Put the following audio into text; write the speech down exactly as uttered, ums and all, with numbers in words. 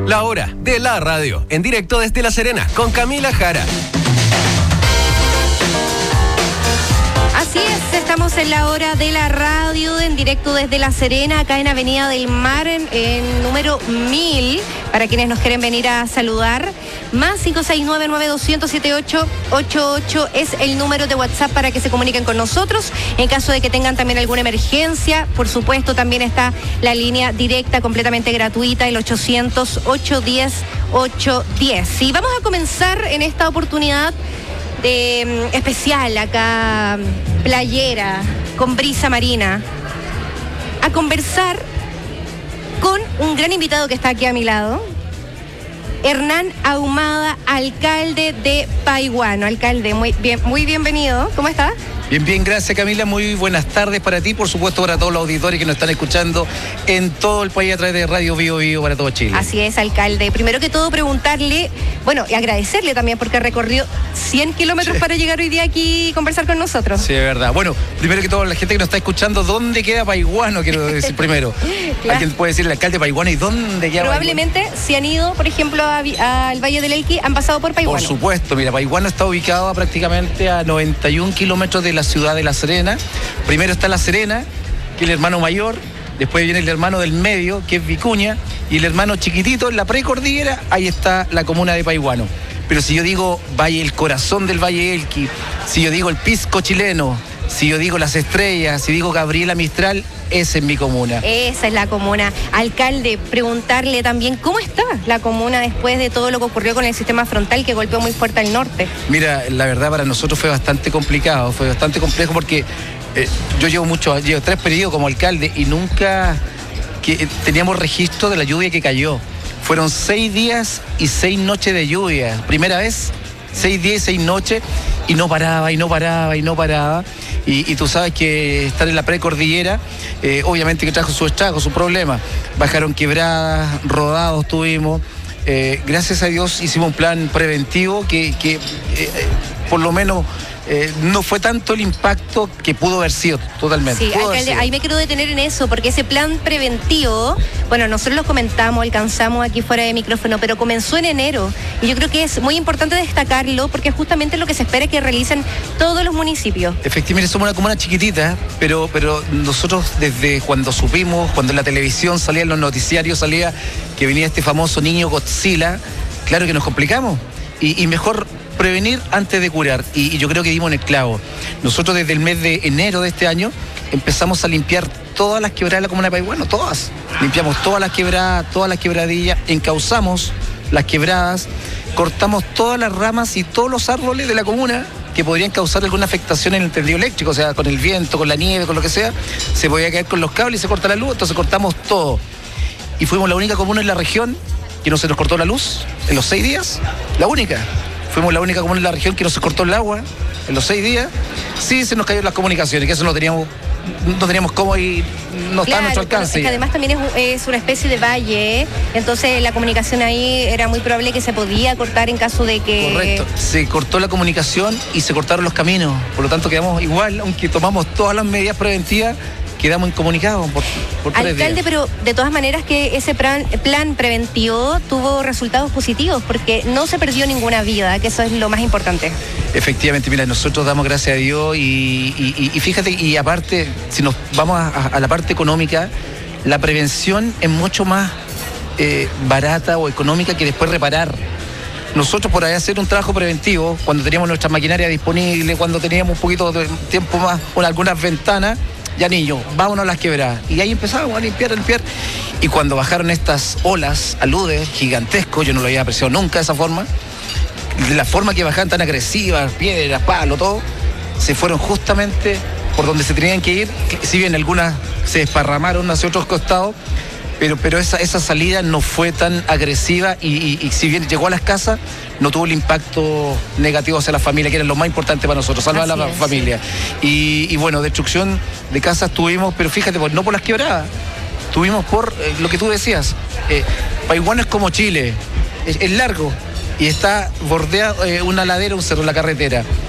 La hora de la radio, en directo desde La Serena, con Camila Jara. Así es, estamos en la hora de la radio, en directo desde La Serena, acá en Avenida del Mar, en, en número mil, para quienes nos quieren venir a saludar. Más cinco seis nueve, nueve dos cero, siete ocho ocho ocho es el número de WhatsApp para que se comuniquen con nosotros. En caso de que tengan también alguna emergencia, por supuesto, también está la línea directa completamente gratuita, el ochocientos, ochocientos diez, ochocientos diez. Y vamos a comenzar en esta oportunidad de especial acá, playera, con brisa marina, a conversar con un gran invitado que está aquí a mi lado, Hernán Ahumada, alcalde de Paihuano. Alcalde, muy bien, muy bienvenido. ¿Cómo está? Bien, bien, gracias Camila, muy buenas tardes para ti, por supuesto para todos los auditores que nos están escuchando en todo el país a través de Radio Bio Bio para todo Chile. Gente. Así es, alcalde. Primero que todo preguntarle, bueno, y agradecerle también porque recorrió cien kilómetros sí. para llegar hoy día aquí y conversar con nosotros. Sí, es verdad. Bueno, primero que todo, la gente que nos está escuchando, ¿dónde queda Paihuano? Quiero decir primero. Claro. Alguien puede decir el alcalde de Paihuano y ¿dónde queda Probablemente Paihuano? Si han ido, por ejemplo, al Valle del Elqui, han pasado por Paihuano. Por supuesto, mira, Paihuano está ubicado a prácticamente a noventa y un kilómetros de la ciudad de La Serena. Primero está La Serena, que es el hermano mayor, después viene el hermano del medio, que es Vicuña, y el hermano chiquitito, en la precordillera, ahí está la comuna de Paihuano. Pero si yo digo Valle, el corazón del Valle Elqui, si yo digo el pisco chileno, si yo digo Las Estrellas, si digo Gabriela Mistral, esa es mi comuna. Esa es la comuna. Alcalde, preguntarle también cómo está la comuna después de todo lo que ocurrió con el sistema frontal que golpeó muy fuerte al norte. Mira, la verdad para nosotros fue bastante complicado, fue bastante complejo porque eh, yo llevo mucho, llevo tres periodos como alcalde y nunca que, eh, teníamos registro de la lluvia que cayó. Fueron seis días y seis noches de lluvia. Primera vez, seis días y seis noches y no paraba y no paraba y no paraba. Y, y tú sabes que estar en la precordillera, eh, obviamente que trajo su estrago, su problema. Bajaron quebradas, rodados tuvimos. Eh, gracias a Dios hicimos un plan preventivo que, que eh, eh, por lo menos eh, no fue tanto el impacto que pudo haber sido totalmente. Sí, alcalde, ahí me quiero detener en eso, porque ese plan preventivo, bueno, nosotros lo comentamos, alcanzamos aquí fuera de micrófono, pero comenzó en enero. Y yo creo que es muy importante destacarlo, porque es justamente lo que se espera que realicen todos los municipios. Efectivamente, somos una comuna chiquitita, pero, pero nosotros desde cuando supimos, cuando en la televisión salía, en los noticiarios salía que venía este famoso niño Godzilla, claro que nos complicamos. Y, y mejor prevenir antes de curar, y, y yo creo que dimos en el clavo. Nosotros desde el mes de enero de este año empezamos a limpiar todas las quebradas de la comuna de Paihuano, todas. Limpiamos todas las quebradas, todas las quebradillas, encauzamos las quebradas, cortamos todas las ramas y todos los árboles de la comuna que podrían causar alguna afectación en el tendido eléctrico, o sea, con el viento, con la nieve, con lo que sea, se podía caer con los cables y se corta la luz, entonces cortamos todo. Y fuimos la única comuna en la región que no se nos cortó la luz en los seis días, la única. Fuimos la única comuna en la región que no se cortó el agua en los seis días. Sí, se nos cayeron las comunicaciones, que eso no teníamos, no teníamos cómo y no está a nuestro alcance. Es que además también es, es una especie de valle, entonces la comunicación ahí era muy probable que se podía cortar en caso de que... Correcto, se cortó la comunicación y se cortaron los caminos, por lo tanto quedamos igual, aunque tomamos todas las medidas preventivas, quedamos incomunicados por, por tres días. Alcalde, pero de todas maneras que ese plan, plan preventivo tuvo resultados positivos, porque no se perdió ninguna vida, que eso es lo más importante. Efectivamente, mira, nosotros damos gracias a Dios y, y, y fíjate, y aparte, si nos vamos a, a la parte económica, la prevención es mucho más eh, barata o económica que después reparar. Nosotros por ahí hacer un trabajo preventivo, cuando teníamos nuestra maquinaria disponible, cuando teníamos un poquito de tiempo más, con algunas ventanas, ya niño, vámonos a las quebradas. Y ahí empezamos a limpiar, a limpiar. Y cuando bajaron estas olas, aludes, gigantescos, yo no lo había apreciado nunca de esa forma, de la forma que bajaban tan agresivas, piedras, palo, todo, se fueron justamente por donde se tenían que ir, si bien algunas se desparramaron hacia otros costados, pero, pero esa, esa salida no fue tan agresiva y, y, y si bien llegó a las casas, no tuvo el impacto negativo hacia la familia, que era lo más importante para nosotros, salvar a la es, familia. Sí. Y, y bueno, destrucción de casas tuvimos, pero fíjate, no por las quebradas, tuvimos por eh, lo que tú decías. Eh, Paihuano es como Chile, es, es largo y está bordeado eh, una ladera, un cerro, la carretera.